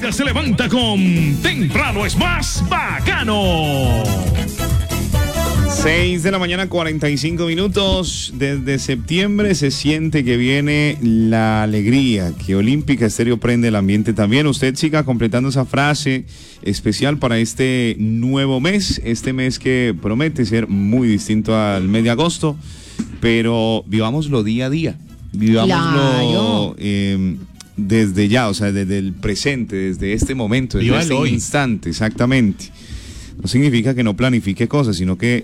mañana se levanta con Temprano es más bacano. 6 de la mañana, 45 minutos. Desde septiembre se siente que viene la alegría, que Olímpica Estéreo prende el ambiente también. Usted siga completando esa frase especial para este nuevo mes, este mes que promete ser muy distinto al mes de agosto, pero vivámoslo día a día, vivámoslo desde ya, o sea, desde el presente, desde este momento, desde este instante, exactamente. No significa que no planifique cosas, sino que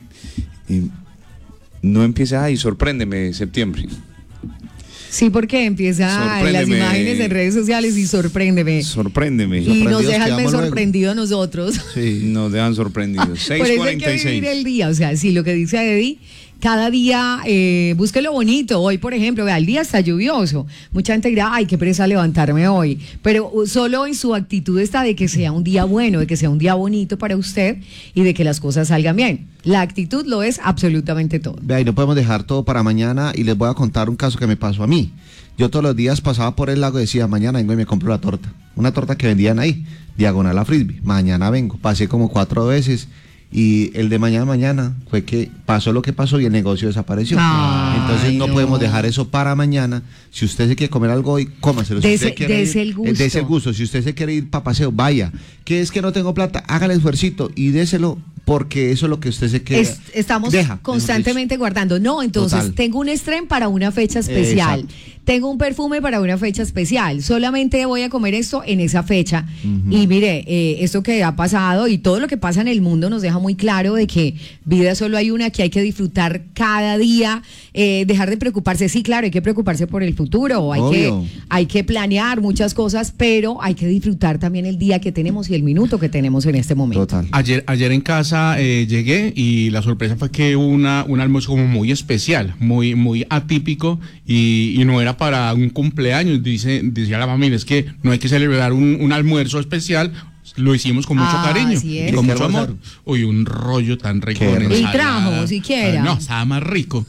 no empiece, ay, sorpréndeme septiembre. Sí, porque empieza las imágenes en redes sociales y sorpréndeme. Sorpréndeme. Y nos dejan sorprendidos a nosotros. Sí, nos dejan sorprendidos. 6:46. Por eso hay que vivir el día, o sea, sí, lo que dice Eddie. Cada día busque lo bonito. Hoy, por ejemplo, vea, el día está lluvioso. Mucha gente dirá, ay, qué pereza levantarme hoy. Pero solo en su actitud está de que sea un día bueno, de que sea un día bonito para usted y de que las cosas salgan bien. La actitud lo es absolutamente todo. Vea, y no podemos dejar todo para mañana, y les voy a contar un caso que me pasó a mí. Yo todos los días pasaba por el lago y decía, mañana vengo y me compro la torta. Una torta que vendían ahí, diagonal a Frisbee. Mañana vengo. Pasé como 4 veces. Y el de mañana fue que pasó lo que pasó y el negocio desapareció. Entonces no podemos dejar eso para mañana. Si usted se quiere comer algo hoy, cómaselo. Si dese el gusto. Si usted se quiere ir para paseo, vaya. Que es que no tengo plata, hágale esfuercito y déselo, porque eso es lo que usted se queda. Estamos constantemente guardando. No, entonces, total. Tengo un estreno para una fecha especial. Exacto. Tengo un perfume para una fecha especial. Solamente voy a comer esto en esa fecha. Y mire, esto que ha pasado y todo lo que pasa en el mundo nos deja muy claro de que vida solo hay una, que hay que disfrutar cada día, dejar de preocuparse. Sí, claro, hay que preocuparse por el futuro, hay que planear muchas cosas, pero hay que disfrutar también el día que tenemos y el minuto que tenemos en este momento. Total. Ayer en casa llegué y la sorpresa fue que hubo un almuerzo como muy especial, muy atípico, y no era para un cumpleaños. Decía la familia, es que no hay que celebrar un almuerzo especial. Lo hicimos con mucho cariño y con mucho amor. Uy, un rollo tan rico. Y trajo, siquiera. No, estaba más rico.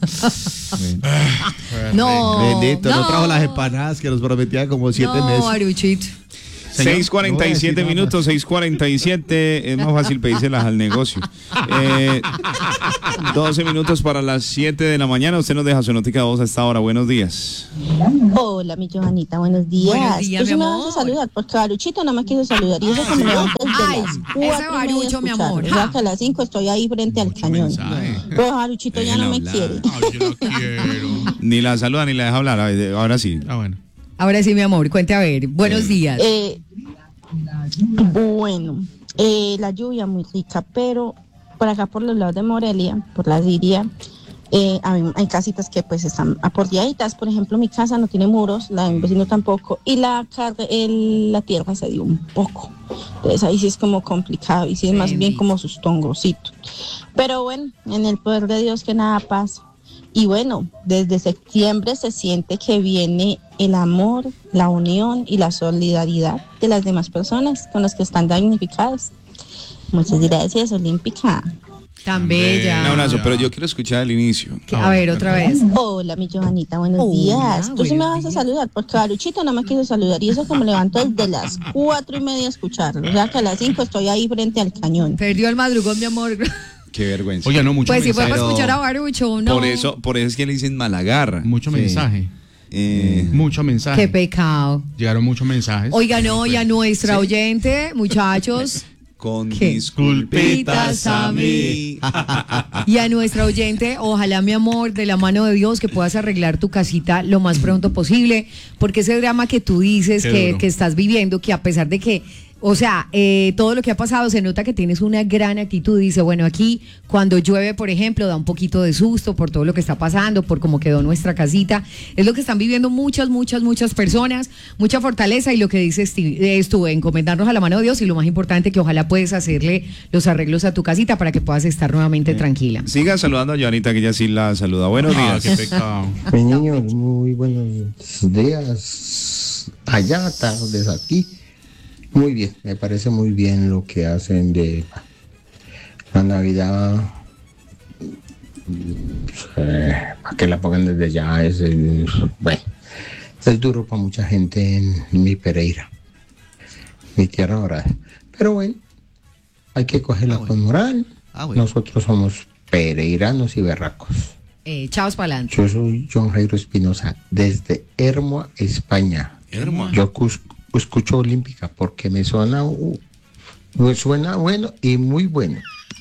No, bendito, no trajo las empanadas que nos prometía como 7 meses. No, Aruchito. 6:47 minutos, 6:47, es más fácil pedírselas al negocio. 12 minutos para las 7 de la mañana. Usted nos deja su notica de voz a esta hora. Buenos días. Hola, mi Johanita, buenos días. Buenos días, Tú sí me vas a saludar, porque Baruchito no me quiso saludar. Y eso que me levanto desde las 4 Barucho, mi amor. O sea, que a las 5 estoy ahí frente al cañón. Pero Baruchito ya no me quiere. Ay, yo la quiero. Ni la saluda ni la deja hablar. Ahora sí. Bueno. Ahora sí, mi amor, cuente a ver. Buenos días. Bueno, la lluvia muy rica, pero por acá por los lados de Morelia, por la Siria, hay casitas que pues están aporreaditas. Por ejemplo, mi casa no tiene muros, la de mi vecino tampoco, y la tierra se dio un poco. Entonces ahí sí es como complicado, y sí es más bien como sus tongocitos. Pero bueno, en el poder de Dios que nada pasa. Y bueno, desde septiembre se siente que viene el amor, la unión y la solidaridad de las demás personas con las que están damnificadas. Muchas gracias, Olímpica. Tan bella. Un abrazo, pero yo quiero escuchar el inicio. A ver, otra vez. Hola, mi Johanita, buenos días. Tú sí me vas a saludar, porque Baruchito no me quiso saludar, y eso que me levanto desde las 4:30 a escucharlo. O sea, que a las 5 estoy ahí frente al cañón. Perdió el madrugón, mi amor. Qué vergüenza. Oye, no, mucho mensaje. Pues si podemos escuchar a Barucho, ¿no? Por eso es que le dicen malagarra. Mucho mensaje. Mucho mensaje. Qué pecado. Llegaron muchos mensajes. Oiga, no, y a nuestra oyente, muchachos. Con disculpitas a mí. Y a nuestra oyente, ojalá, mi amor, de la mano de Dios, que puedas arreglar tu casita lo más pronto posible, porque ese drama que tú dices que estás viviendo, que a pesar de que, o sea, todo lo que ha pasado, se nota que tienes una gran actitud. Dice, bueno, aquí cuando llueve, por ejemplo, da un poquito de susto por todo lo que está pasando, por cómo quedó nuestra casita. Es lo que están viviendo muchas personas, mucha fortaleza, y lo que dices tú, encomendarnos a la mano de Dios, y lo más importante, que ojalá puedes hacerle los arreglos a tu casita para que puedas estar nuevamente tranquila. Siga saludando a Johanita, que ella sí la saluda. Buenos días. Qué pecado. Mi niño, muy buenos días. Allá, tardes aquí. Muy bien, me parece muy bien lo que hacen de la Navidad, para que la pongan desde ya. Bueno, es duro para mucha gente en mi Pereira, mi tierra dorada. Pero bueno, hay que cogerla con moral. Bueno. Nosotros somos pereiranos y berracos. Chavos pa'lante. Yo soy John Jairo Espinosa, desde Hermoa, España. Yo escucho Olímpica porque me suena bueno y muy bueno.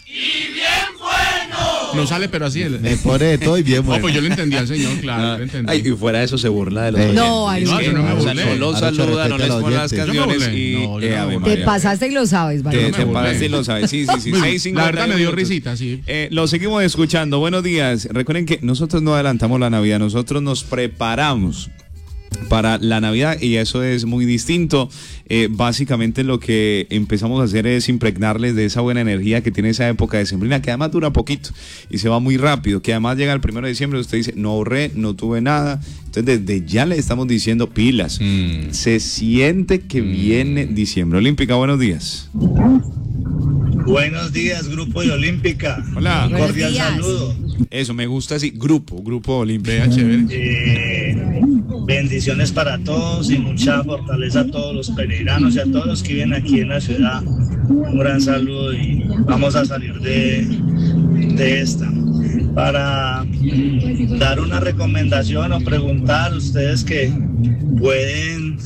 No sale, pero así. Me pone de todo y bien bueno. No, pues yo le entendí al señor, claro, yo le entendí. Ay, y fuera de eso se burla de los oyentes. No, Ari, No, yo no me O sea, burlé. no los saluda, no les pone las Yo me canciones burlé. y No, yo no me Ave burlé. te María. pasaste y lo sabes, ¿vale? Te paraste y lo sabes. Sí. La verdad me dio 6:51. risita, sí. Lo seguimos escuchando. Buenos días. Recuerden que nosotros no adelantamos la Navidad, nosotros nos preparamos para la Navidad y eso es muy distinto. Básicamente lo que empezamos a hacer es impregnarles de esa buena energía que tiene esa época decembrina, que además dura poquito y se va muy rápido, que además llega el 1 de diciembre y usted dice, no ahorré, no tuve nada. Entonces desde ya le estamos diciendo pilas. Se siente que viene diciembre. Olímpica, buenos días. Buenos días, Grupo de Olímpica. Hola. Un Buenos cordial días. saludo. Eso, me gusta así, grupo Olímpica. Vea, chévere. Bendiciones para todos y mucha fortaleza a todos los pereiranos y a todos los que viven aquí en la ciudad. Un gran saludo y vamos a salir de esta. Para dar una recomendación o preguntar, ustedes que pueden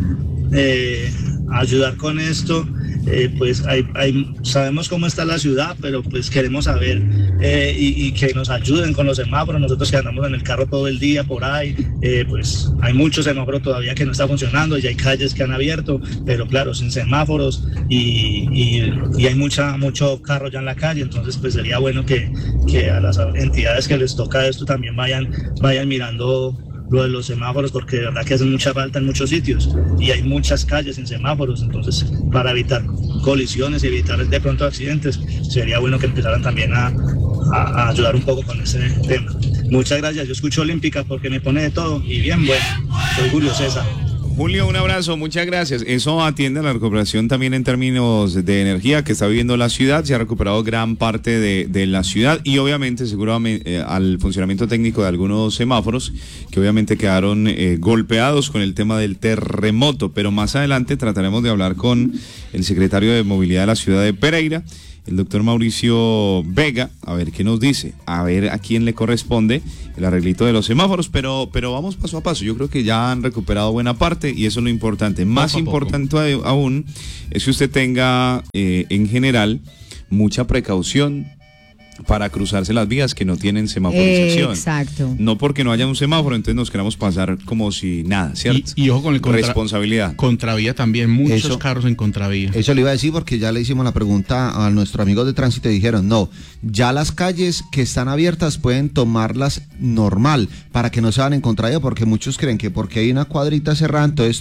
ayudar con esto, pues sabemos cómo está la ciudad, pero pues queremos saber y que nos ayuden con los semáforos. Nosotros que andamos en el carro todo el día por ahí, pues hay muchos semáforos todavía que no está funcionando, y hay calles que han abierto, pero claro, sin semáforos y hay mucho carro ya en la calle. Entonces pues sería bueno que a las entidades que les toca esto también vayan mirando lo de los semáforos, porque de verdad que hacen mucha falta en muchos sitios y hay muchas calles sin semáforos. Entonces, para evitar colisiones y evitar de pronto accidentes, sería bueno que empezaran también a ayudar un poco con ese tema. Muchas gracias. Yo escucho Olímpica porque me pone de todo y bien bueno. Soy Julio César. Julio, un abrazo, muchas gracias. Eso atiende a la recuperación también en términos de energía que está viviendo la ciudad. Se ha recuperado gran parte de la ciudad y obviamente seguramente al funcionamiento técnico de algunos semáforos que obviamente quedaron golpeados con el tema del terremoto. Pero más adelante trataremos de hablar con el secretario de Movilidad de la ciudad de Pereira, el doctor Mauricio Vega, a ver qué nos dice, a ver a quién le corresponde el arreglito de los semáforos, pero vamos paso a paso. Yo creo que ya han recuperado buena parte y eso es lo importante. Más importante aún es que usted tenga en general mucha precaución para cruzarse las vías que no tienen semaforización. Exacto. No porque no haya un semáforo, entonces nos queramos pasar como si nada, ¿cierto? Y ojo con el responsabilidad. Contravía también, muchos carros en contravía. Eso le iba a decir porque ya le hicimos la pregunta a nuestros amigos de tránsito y dijeron, no, ya las calles que están abiertas pueden tomarlas normal para que no se van en contravía, porque muchos creen que porque hay una cuadrita cerrada, entonces